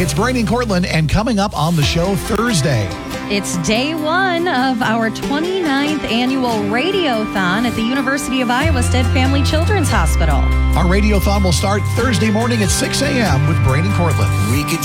It's Brainy and Cortland, and coming up on the show Thursday. It's day one of our 29th annual Radiothon at the University of Iowa Stead Family Children's Hospital. Our Radiothon will start Thursday morning at 6 a.m. with Brainy and Cortland.